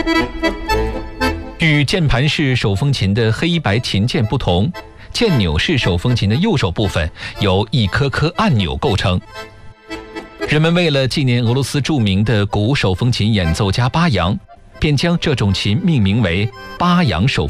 与键盘式手风琴的黑白琴键不同，键钮式手风琴的右手部分由一颗颗按钮构成。人们为了纪念俄罗斯著名的古手风琴演奏家巴扬，便将这种琴命名为巴扬手风琴。